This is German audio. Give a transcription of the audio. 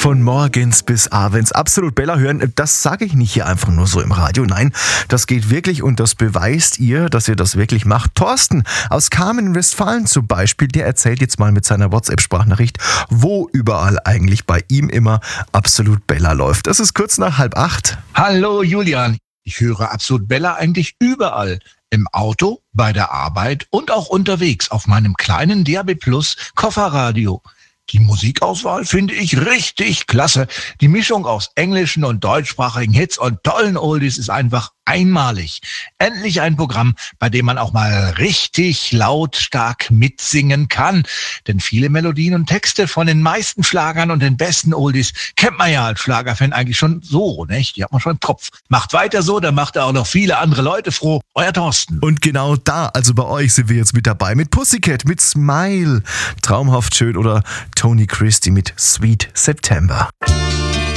Von morgens bis abends absolut Bella hören, das sage ich nicht hier einfach nur so im Radio. Nein, das geht wirklich und das beweist ihr, dass ihr das wirklich macht. Thorsten aus Kamen in Westfalen zum Beispiel, der erzählt jetzt mal mit seiner WhatsApp-Sprachnachricht, wo überall eigentlich bei ihm immer absolut Bella läuft. Das ist kurz nach 7:30. Hallo Julian, ich höre absolut Bella eigentlich überall. Im Auto, bei der Arbeit und auch unterwegs auf meinem kleinen DAB+ Kofferradio. Die Musikauswahl finde ich richtig klasse. Die Mischung aus englischen und deutschsprachigen Hits und tollen Oldies ist einfach einmalig. Endlich ein Programm, bei dem man auch mal richtig lautstark mitsingen kann. Denn viele Melodien und Texte von den meisten Schlagern und den besten Oldies kennt man ja als Schlagerfan eigentlich schon so, nicht? Die hat man schon im Kopf. Macht weiter so, dann macht er auch noch viele andere Leute froh. Euer Thorsten. Und genau da, also bei euch sind wir jetzt mit dabei. Mit Pussycat, mit Smile, traumhaft schön oder Tony Christie mit Sweet September.